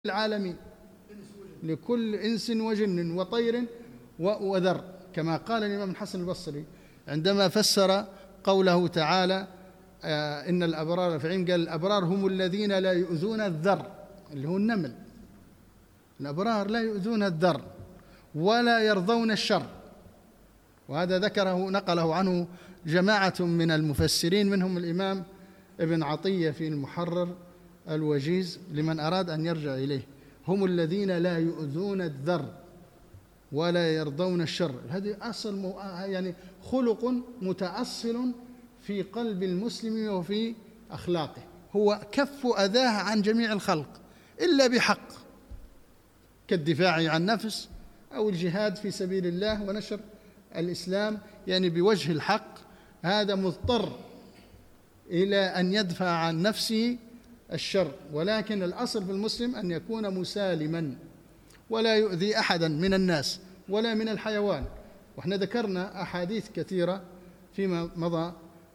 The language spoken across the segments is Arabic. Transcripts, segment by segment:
العالمين، لكل إنس وجن وطير وذر، كما قال الإمام الحسن البصري عندما فسر قوله تعالى إن الأبرار في عين، قال الأبرار هم الذين لا يؤذون الذر، اللي هو النمل. الأبرار لا يؤذون الذر ولا يرضون الشر، وهذا نقله عنه جماعة من المفسرين، منهم الإمام ابن عطية في المحرر الوجيز لمن أراد أن يرجع إليه. هم الذين لا يؤذون الذر ولا يرضون الشر. هذه أصل يعني خلق متأصل في قلب المسلم وفي أخلاقه، هو كف أذاه عن جميع الخلق إلا بحق، كالدفاع عن نفس أو الجهاد في سبيل الله ونشر الإسلام يعني بوجه الحق. هذا مضطر إلى أن يدفع عن نفسه الشر، ولكن الأصل في المسلم أن يكون مسالما ولا يؤذي أحدا من الناس ولا من الحيوان. وإحنا ذكرنا أحاديث كثيرة فيما مضى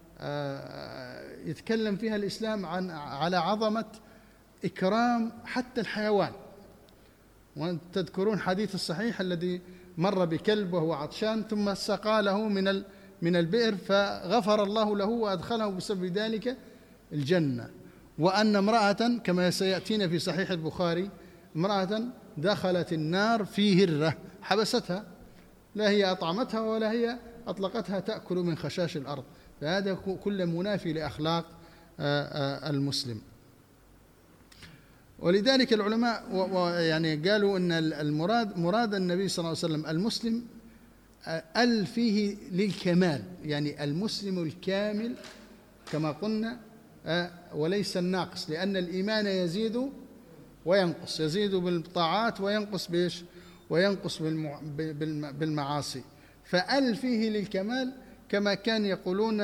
يتكلم فيها الإسلام على عظمة إكرام حتى الحيوان. وتذكرون حديث الصحيح الذي مر بكلب وهو عطشان ثم سقى له من البئر فغفر الله له وأدخله بسبب ذلك الجنة. وأن امرأة كما سيأتينا في صحيح البخاري، امرأة دخلت النار في هرة حبستها، لا هي أطعمتها ولا هي أطلقتها تأكل من خشاش الأرض. فهذا كل منافي لأخلاق المسلم. ولذلك العلماء يعني قالوا أن مراد النبي صلى الله عليه وسلم المسلم فيه للكمال، يعني المسلم الكامل كما قلنا وليس الناقص، لأن الإيمان يزيد وينقص، يزيد بالطاعات وينقص بإيش؟ وينقص بالمعاصي. فيه للكمال، كما كان يقولون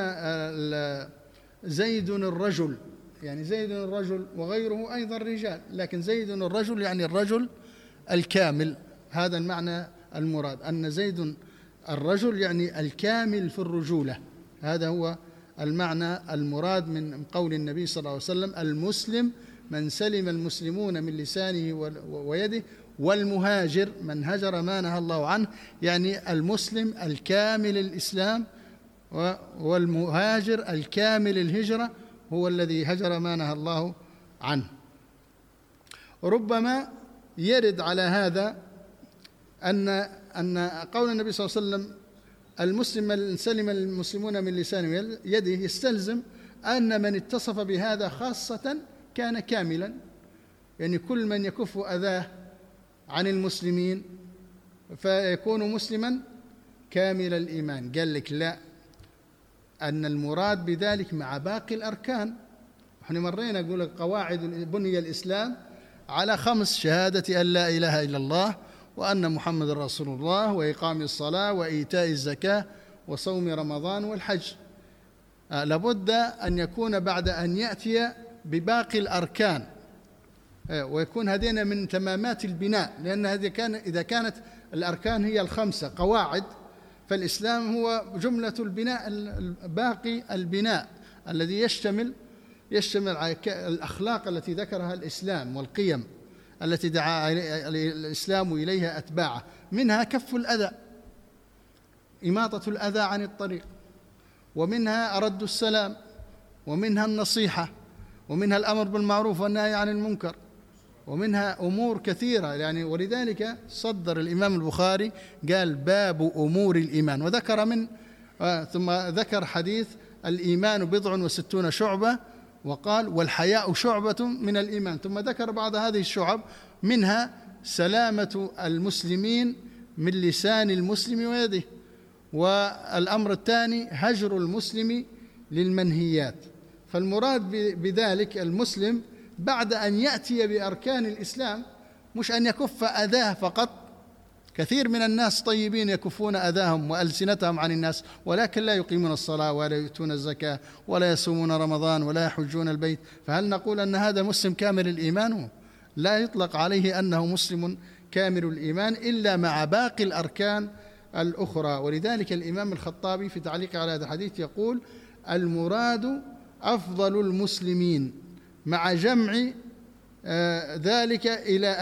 زيد الرجل، يعني زيد الرجل وغيره أيضا رجال، لكن زيد الرجل يعني الرجل الكامل. هذا المعنى المراد، أن زيد الرجل يعني الكامل في الرجولة. هذا هو المعنى المراد من قول النبي صلى الله عليه وسلم المسلم من سلم المسلمون من لسانه ويده، والمهاجر من هجر ما نهى الله عنه، يعني المسلم الكامل الإسلام والمهاجر الكامل الهجرة هو الذي هجر ما نهى الله عنه. ربما يرد على هذا أن قول النبي صلى الله عليه وسلم المسلم من سلم المسلمون من لسانه ويده يستلزم أن من اتصف بهذا خاصة كان كاملا، يعني كل من يكف أذاه عن المسلمين فيكون مسلما كامل الإيمان. قال لك لا، أن المراد بذلك مع باقي الأركان. احنا مرينا نقول قواعد بني الإسلام على 5: شهادة أن لا إله إلا الله وأن محمد رسول الله، وإقام الصلاة، وإيتاء الزكاة، وصوم رمضان، والحج. لابد أن يكون بعد أن يأتي بباقي الأركان، ويكون هذين من تمامات البناء، لأن إذا كانت الأركان هي 5 قواعد، فالإسلام هو جملة البناء، باقي البناء الذي يشتمل على الأخلاق التي ذكرها الإسلام والقيم التي دعا الإسلام إليها أتباعه. منها كف الأذى، إماطة الأذى عن الطريق، ومنها رد السلام، ومنها النصيحة، ومنها الأمر بالمعروف والنهي عن المنكر، ومنها أمور كثيرة يعني. ولذلك صدر الإمام البخاري قال باب أمور الإيمان، وذكر ثم ذكر حديث الإيمان 69 شعبة، وقال والحياء شعبة من الإيمان، ثم ذكر بعض هذه الشعب، منها سلامة المسلمين من لسان المسلم ويده، والأمر الثاني هجر المسلم للمنهيات. فالمراد بذلك المسلم بعد أن يأتي بأركان الإسلام، مش أن يكف أذاه فقط. كثير من الناس طيبين يكفون أذاهم وألسنتهم عن الناس، ولكن لا يقيمون الصلاة ولا يؤتون الزكاة ولا يصومون رمضان ولا يحجون البيت. فهل نقول أن هذا مسلم كامل الإيمان؟ لا يطلق عليه أنه مسلم كامل الإيمان إلا مع باقي الأركان الأخرى. ولذلك الإمام الخطابي في تعليقه على هذا الحديث يقول المراد أفضل المسلمين مع جمع ذلك إلى